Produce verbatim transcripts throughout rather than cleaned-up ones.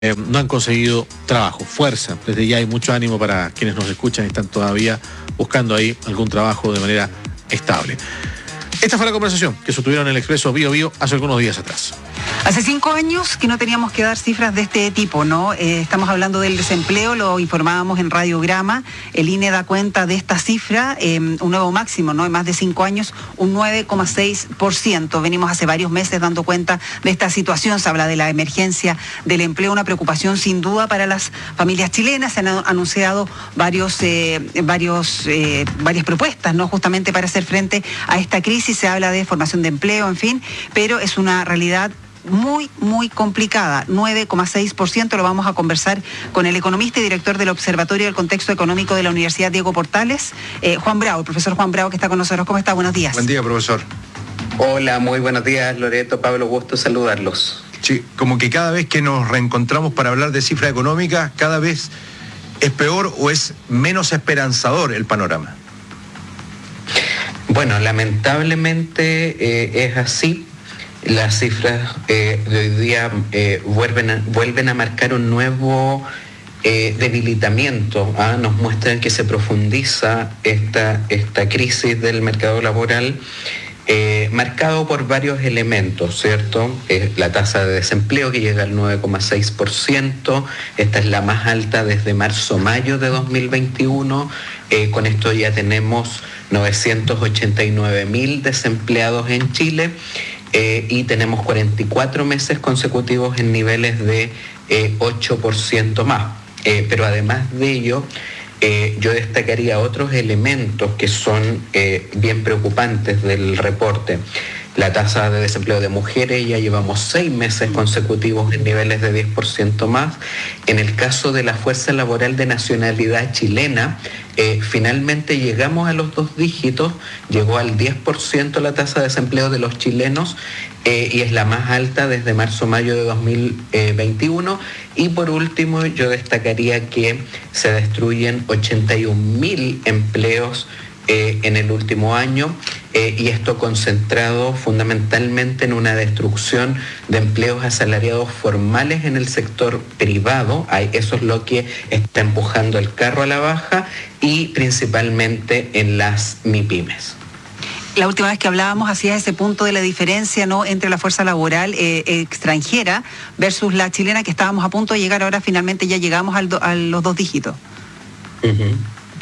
Eh, no han conseguido trabajo, fuerza. Desde ya hay mucho ánimo para quienes nos escuchan y están todavía buscando ahí algún trabajo de manera estable. Esta fue la conversación que sostuvieron en el Expreso Bío Bío hace algunos días atrás. Hace cinco años que no teníamos que dar cifras de este tipo, ¿no? Eh, estamos hablando del desempleo, lo informábamos en Radiograma. El I N E da cuenta de esta cifra, eh, un nuevo máximo, ¿no? En más de cinco años, un nueve coma seis por ciento. Venimos hace varios meses dando cuenta de esta situación. Se habla de la emergencia del empleo, una preocupación sin duda para las familias chilenas. Se han anunciado varios, eh, varios, eh, varias propuestas, ¿no? Justamente para hacer frente a esta crisis. Se habla de formación de empleo, en fin, pero es una realidad muy, muy complicada, nueve coma seis por ciento. Lo vamos a conversar con el economista y director del Observatorio del Contexto Económico de la Universidad Diego Portales, eh, Juan Bravo, el profesor Juan Bravo, que está con nosotros. ¿Cómo está? Buenos días. Buen día, profesor. Hola, muy buenos días, Loreto, Pablo, gusto saludarlos. Sí, como que cada vez que nos reencontramos para hablar de cifras económicas, cada vez es peor o es menos esperanzador el panorama. Bueno, lamentablemente eh, es así. Las cifras eh, de hoy día eh, vuelven, a, vuelven a marcar un nuevo eh, debilitamiento. ¿ah? Nos muestran que se profundiza esta, esta crisis del mercado laboral, eh, marcado por varios elementos, ¿cierto? Eh, la tasa de desempleo que llega al nueve coma seis por ciento, esta es la más alta desde marzo-mayo de dos mil veintiuno. Eh, con esto ya tenemos novecientos ochenta y nueve mil desempleados en Chile. Eh, y tenemos cuarenta y cuatro meses consecutivos en niveles de eh, ocho por ciento más. Eh, pero además de ello, eh, yo destacaría otros elementos que son eh, bien preocupantes del reporte. La tasa de desempleo de mujeres, ya llevamos seis meses consecutivos en niveles de diez por ciento más. En el caso de la fuerza laboral de nacionalidad chilena, eh, finalmente llegamos a los dos dígitos, llegó al diez por ciento la tasa de desempleo de los chilenos eh, y es la más alta desde marzo-mayo de dos mil veintiuno. Y por último, yo destacaría que se destruyen ochenta y un mil empleos Eh, en el último año eh, y esto concentrado fundamentalmente en una destrucción de empleos asalariados formales en el sector privado. Eso es lo que está empujando el carro a la baja y principalmente en las MIPYMES. La última vez que hablábamos hacía ese punto de la diferencia, ¿no?, entre la fuerza laboral eh, extranjera versus la chilena, que estábamos a punto de llegar, ahora finalmente ya llegamos al do, a los dos dígitos. Uh-huh.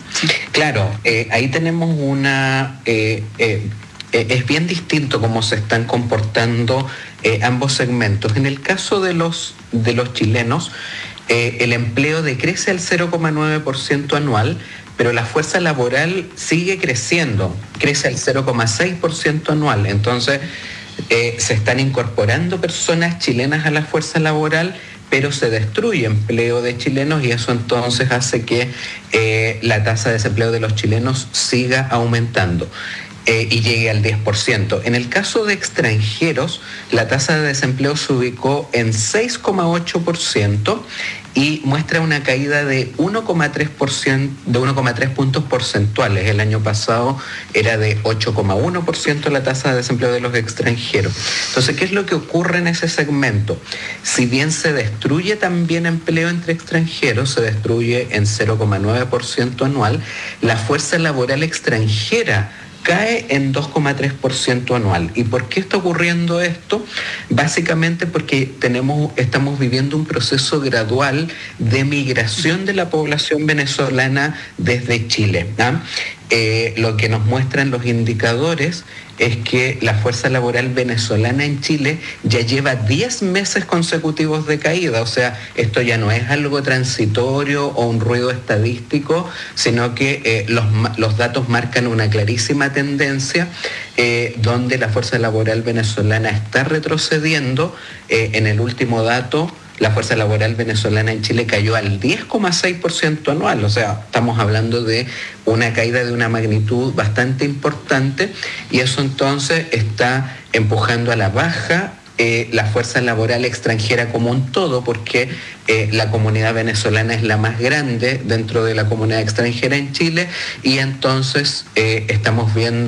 Claro, eh, ahí tenemos una... Eh, eh, eh, es bien distinto cómo se están comportando eh, ambos segmentos. En el caso de los, de los chilenos, eh, el empleo decrece al cero coma nueve por ciento anual, pero la fuerza laboral sigue creciendo, crece al cero coma seis por ciento anual. Entonces, eh, se están incorporando personas chilenas a la fuerza laboral, pero se destruye empleo de chilenos y eso entonces hace que eh, la tasa de desempleo de los chilenos siga aumentando eh, y llegue al diez por ciento. En el caso de extranjeros, la tasa de desempleo se ubicó en seis coma ocho por ciento y muestra una caída de uno coma tres por ciento, de uno coma tres puntos porcentuales. El año pasado era de ocho coma uno por ciento la tasa de desempleo de los extranjeros. Entonces, ¿qué es lo que ocurre en ese segmento? Si bien se destruye también empleo entre extranjeros, se destruye en cero coma nueve por ciento anual, la fuerza laboral extranjera cae en dos coma tres por ciento anual. ¿Y por qué está ocurriendo esto? Básicamente porque tenemos, estamos viviendo un proceso gradual de migración de la población venezolana desde Chile, ¿no? Eh, lo que nos muestran los indicadores es que la fuerza laboral venezolana en Chile ya lleva diez meses consecutivos de caída. O sea, esto ya no es algo transitorio o un ruido estadístico, sino que eh, los, los datos marcan una clarísima tendencia eh, donde la fuerza laboral venezolana está retrocediendo. Eh, en el último dato, la fuerza laboral venezolana en Chile cayó al diez coma seis por ciento anual, o sea, estamos hablando de una caída de una magnitud bastante importante y eso entonces está empujando a la baja eh, la fuerza laboral extranjera como un todo, porque eh, la comunidad venezolana es la más grande dentro de la comunidad extranjera en Chile y entonces eh, estamos viendo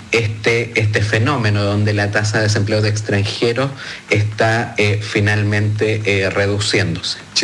este, este fenómeno donde la tasa de desempleo de extranjeros está eh, finalmente eh, reduciéndose.